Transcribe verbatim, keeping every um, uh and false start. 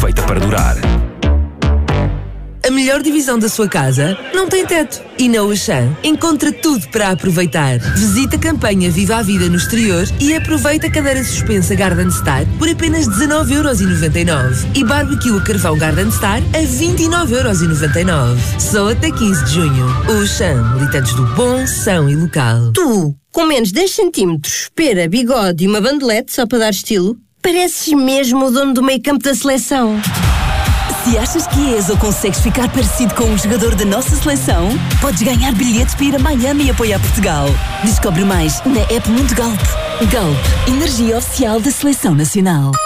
feita para durar. A melhor divisão da sua casa não tem teto. E na Auchan encontra tudo para aproveitar. Visita a campanha Viva a Vida no exterior e aproveita a cadeira suspensa Garden Star por apenas dezanove euros e noventa e nove e barbecue a carvão Garden Star a vinte e nove euros e noventa e nove. Só até quinze de junho. Auchan, militantes do bom, são e local. Tu, com menos de dez centímetros, pera, bigode e uma bandelete só para dar estilo, pareces mesmo o dono do meio campo da seleção. Se achas que és ou consegues ficar parecido com um jogador da nossa seleção, podes ganhar bilhetes para ir a Miami e apoiar Portugal. Descobre mais na app Mundo Galp. Galp, energia oficial da Seleção Nacional.